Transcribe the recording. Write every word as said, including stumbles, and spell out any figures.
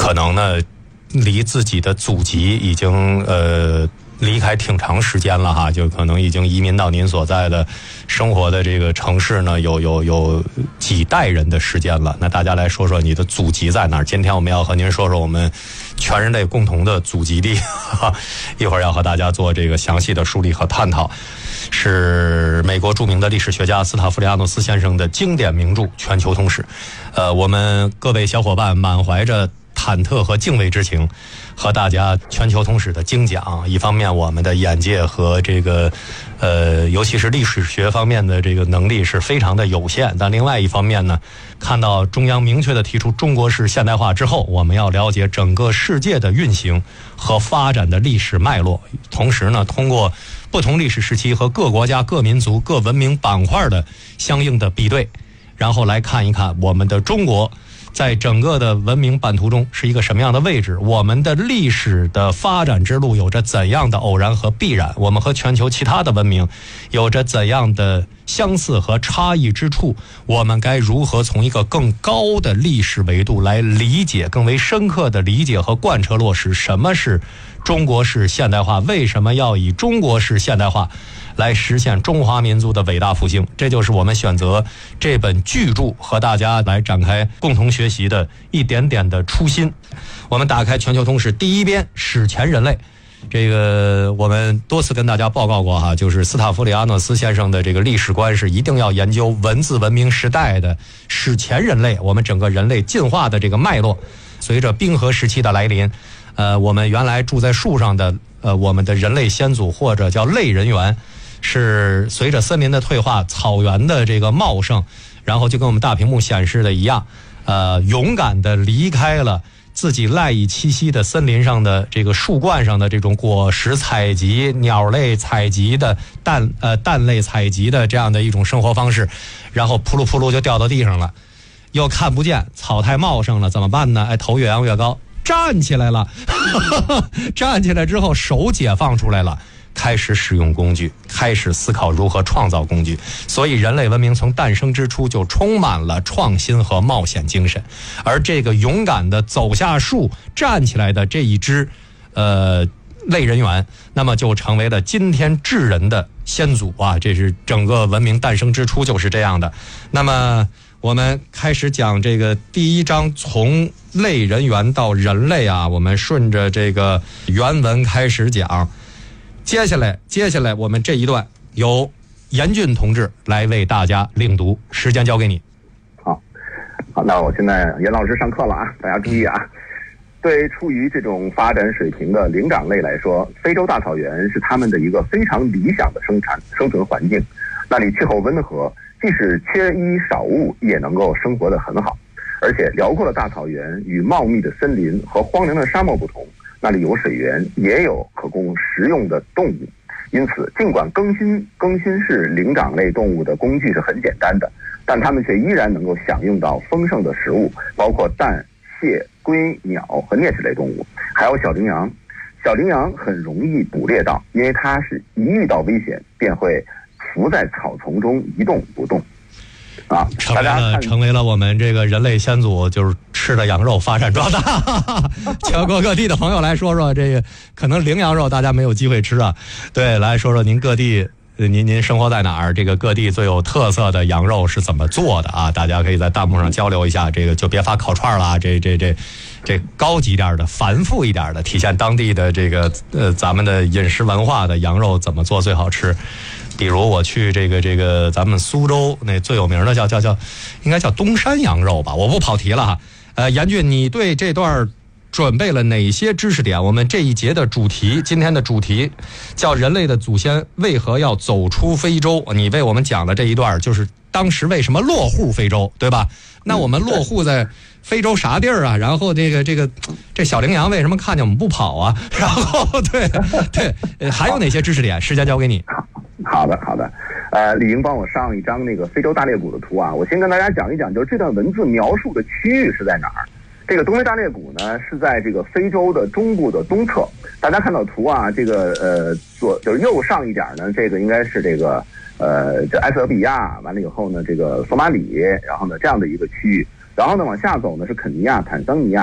可能呢离自己的祖籍已经呃离开挺长时间了哈，就可能已经移民到您所在的生活的这个城市呢，有有有几代人的时间了。那大家来说说你的祖籍在哪儿？今天我们要和您说说我们全人类共同的祖籍地，一会儿要和大家做这个详细的梳理和探讨。是美国著名的历史学家斯塔夫里亚诺斯先生的经典名著《全球通史》。呃，我们各位小伙伴满怀着忐忑和敬畏之情，和大家全球通史的精讲。一方面我们的眼界和这个呃尤其是历史学方面的这个能力是非常的有限，但另外一方面呢，看到中央明确地提出中国式现代化之后，我们要了解整个世界的运行和发展的历史脉络，同时呢，通过不同历史时期和各国家各民族各文明板块的相应的比对，然后来看一看我们的中国在整个的文明版图中是一个什么样的位置，我们的历史的发展之路有着怎样的偶然和必然，我们和全球其他的文明有着怎样的相似和差异之处，我们该如何从一个更高的历史维度来理解，更为深刻的理解和贯彻落实什么是中国式现代化，为什么要以中国式现代化来实现中华民族的伟大复兴。这就是我们选择这本巨著和大家来展开共同学习的一点点的初心。我们打开全球通史第一编史前人类，这个我们多次跟大家报告过哈，就是斯塔夫里亚诺斯先生的这个历史观是一定要研究文字文明时代的史前人类，我们整个人类进化的这个脉络。随着冰河时期的来临，呃，我们原来住在树上的呃我们的人类先祖或者叫类人猿，是随着森林的退化，草原的这个茂盛，然后就跟我们大屏幕显示的一样，呃，勇敢的离开了自己赖以栖息的森林上的这个树冠上的这种果实采集、鸟类采集的蛋呃蛋类采集的这样的一种生活方式，然后扑噜扑噜就掉到地上了，又看不见，草太茂盛了，怎么办呢？哎，头越扬越高，站起来了，站起来之后手解放出来了。开始使用工具，开始思考如何创造工具，所以人类文明从诞生之初就充满了创新和冒险精神。而这个勇敢的走下树站起来的这一支呃类人猿，那么就成为了今天智人的先祖啊！这是整个文明诞生之初就是这样的。那么我们开始讲这个第一章，从类人猿到人类啊，我们顺着这个原文开始讲。接下来，接下来我们这一段由严俊同志来为大家领读，时间交给你。 好，好，那我现在严老师上课了啊，大家注意啊。对处于这种发展水平的灵长类来说，非洲大草原是他们的一个非常理想的生产生存环境。那里气候温和，即使缺衣少物也能够生活得很好。而且辽阔的大草原与茂密的森林和荒凉的沙漠不同，那里有水源，也有可供食用的动物。因此，尽管更新更新世灵长类动物的工具是很简单的，但它们却依然能够享用到丰盛的食物，包括蛋、蟹、龟、鸟和啮齿类动物，还有小羚羊。小羚羊很容易捕猎到，因为它是一遇到危险便会伏在草丛中一动不动。啊， 成为了成为了我们这个人类先祖就是吃的羊肉发展壮大。全国各地的朋友来说说这个，可能羚羊肉大家没有机会吃啊。对，来说说您各地，您您生活在哪儿？这个各地最有特色的羊肉是怎么做的啊？大家可以在弹幕上交流一下。这个就别发烤串了，这这这这高级点的、繁复一点的，体现当地的这个呃咱们的饮食文化的羊肉怎么做最好吃？比如我去这个这个咱们苏州那最有名的叫叫叫，应该叫东山羊肉吧，我不跑题了哈。呃，严俊，你对这段准备了哪些知识点？我们这一节的主题，今天的主题叫人类的祖先为何要走出非洲？你为我们讲的这一段就是当时为什么落户非洲，对吧？那我们落户在非洲啥地儿啊？然后这个这个这小羚羊为什么看见我们不跑啊？然后对对，还有哪些知识点？时间交给你。 好的，好的，呃，李莹帮我上一张那个非洲大裂谷的图啊，我先跟大家讲一讲，就是这段文字描述的区域是在哪儿。这个东非大裂谷呢是在这个非洲的中部的东侧，大家看到图啊，这个呃左就是右上一点呢，这个应该是这个呃这埃塞俄比亚，完了以后呢这个索马里，然后呢这样的一个区域，然后呢往下走呢是肯尼亚、坦桑尼亚。